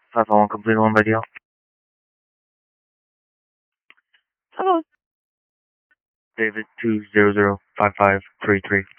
501 complete one by DL. Hello. David 2005533.